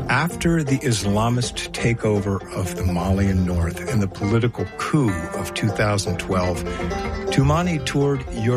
After the Islamist takeover of the Malian North and the political coup of 2012, Toumani toured Europe